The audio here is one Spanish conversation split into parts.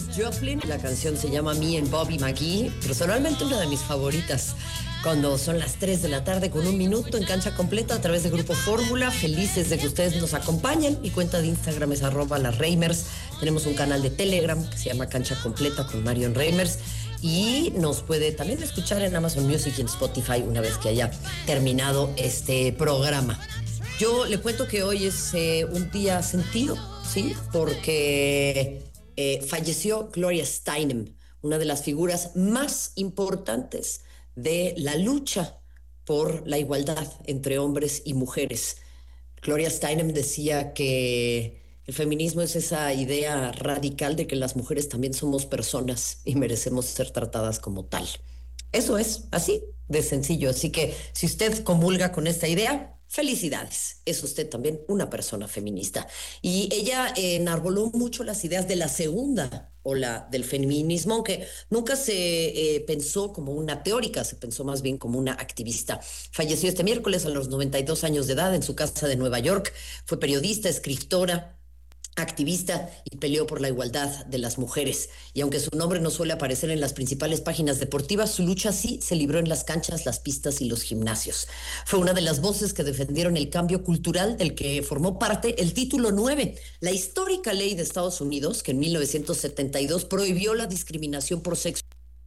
Joplin, la canción se llama Me and Bobby McGee, personalmente una de mis favoritas. Cuando son las 3 de la tarde con 1 minuto en Cancha Completa a través de Grupo Fórmula, felices de que ustedes nos acompañen. Mi cuenta de Instagram es @LasReimers. Tenemos un canal de Telegram que se llama Cancha Completa con Marion Reimers. Y nos puede también escuchar en Amazon Music y en Spotify una vez que haya terminado este programa. Yo le cuento que hoy es un día sentido, ¿sí? Porque falleció Gloria Steinem, una de las figuras más importantes de la lucha por la igualdad entre hombres y mujeres. Gloria Steinem decía que el feminismo es esa idea radical de que las mujeres también somos personas y merecemos ser tratadas como tal. Eso es así de sencillo. Así que si usted comulga con esta idea, felicidades. Es usted también una persona feminista. Y ella enarboló mucho las ideas de la segunda ola del feminismo, aunque nunca se pensó como una teórica, se pensó más bien como una activista. Falleció este miércoles a los 92 años de edad en su casa de Nueva York. Fue periodista, escritora, activista y peleó por la igualdad de las mujeres. Y aunque su nombre no suele aparecer en las principales páginas deportivas, su lucha sí se libró en las canchas, las pistas y los gimnasios. Fue una de las voces que defendieron el cambio cultural del que formó parte el Título 9, la histórica ley de Estados Unidos que en 1972 prohibió la discriminación por sexo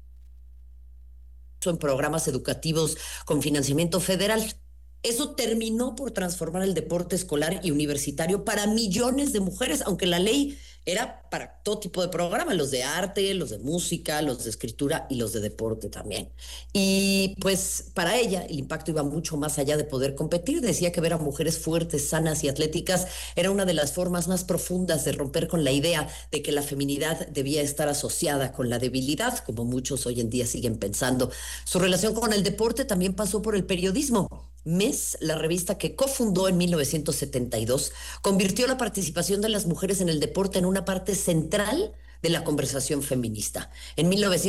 en programas educativos con financiamiento federal. Eso terminó por transformar el deporte escolar y universitario para millones de mujeres, aunque la ley era para todo tipo de programas, los de arte, los de música, los de escritura y los de deporte también. Y pues para ella el impacto iba mucho más allá de poder competir. Decía que ver a mujeres fuertes, sanas y atléticas era una de las formas más profundas de romper con la idea de que la feminidad debía estar asociada con la debilidad, como muchos hoy en día siguen pensando. Su relación con el deporte también pasó por el periodismo. MES, la revista que cofundó en 1972, convirtió la participación de las mujeres en el deporte en una parte central de la conversación feminista. En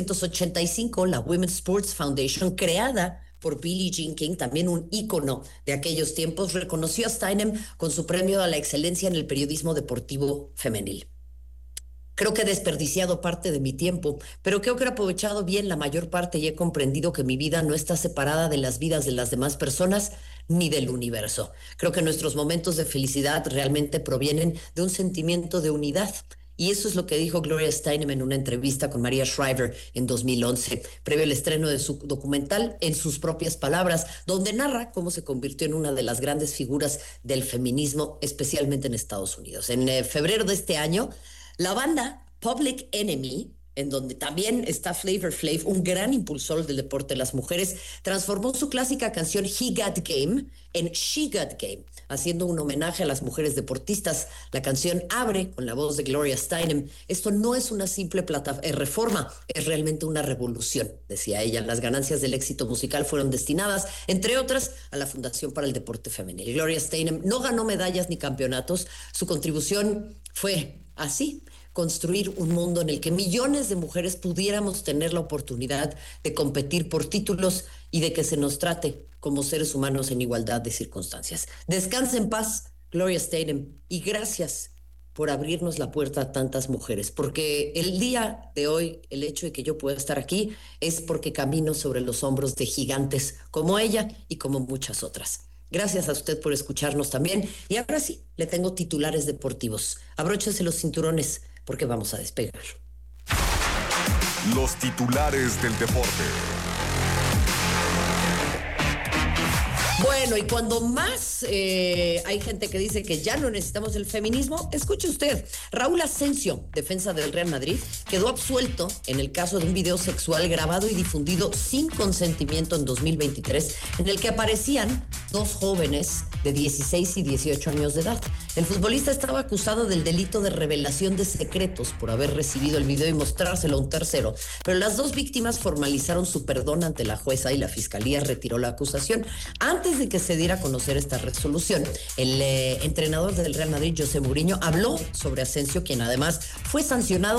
1985, la Women's Sports Foundation, creada por Billie Jean King, también un ícono de aquellos tiempos, reconoció a Steinem con su premio a la excelencia en el periodismo deportivo femenil. Creo que he desperdiciado parte de mi tiempo, pero creo que he aprovechado bien la mayor parte y he comprendido que mi vida no está separada de las vidas de las demás personas ni del universo. Creo que nuestros momentos de felicidad realmente provienen de un sentimiento de unidad. Y eso es lo que dijo Gloria Steinem en una entrevista con Maria Shriver en 2011, previo al estreno de su documental, en sus propias palabras, donde narra cómo se convirtió en una de las grandes figuras del feminismo, especialmente en Estados Unidos. En febrero de este año, la banda Public Enemy, en donde también está Flavor Flav, un gran impulsor del deporte de las mujeres, transformó su clásica canción He Got Game en She Got Game, haciendo un homenaje a las mujeres deportistas. La canción abre con la voz de Gloria Steinem. Esto no es una simple reforma, es realmente una revolución, decía ella. Las ganancias del éxito musical fueron destinadas, entre otras, a la Fundación para el Deporte Femenil. Gloria Steinem no ganó medallas ni campeonatos. Su contribución fue así: construir un mundo en el que millones de mujeres pudiéramos tener la oportunidad de competir por títulos y de que se nos trate como seres humanos en igualdad de circunstancias. Descansa en paz, Gloria Steinem, y gracias por abrirnos la puerta a tantas mujeres, porque el día de hoy, el hecho de que yo pueda estar aquí es porque camino sobre los hombros de gigantes como ella y como muchas otras. Gracias a usted por escucharnos también. Y ahora sí, le tengo titulares deportivos. Abróchense los cinturones porque vamos a despegar. Los titulares del deporte. Bueno, y cuando más hay gente que dice que ya no necesitamos el feminismo, escuche usted. Raúl Asensio, defensa del Real Madrid, quedó absuelto en el caso de un video sexual grabado y difundido sin consentimiento en 2023, en el que aparecían dos jóvenes de 16 y 18 años de edad. El futbolista estaba acusado del delito de revelación de secretos por haber recibido el video y mostrárselo a un tercero, pero las dos víctimas formalizaron su perdón ante la jueza y la fiscalía retiró la acusación. Antes de que se diera a conocer esta resolución, el entrenador del Real Madrid, José Mourinho, habló sobre Asensio, quien además fue sancionado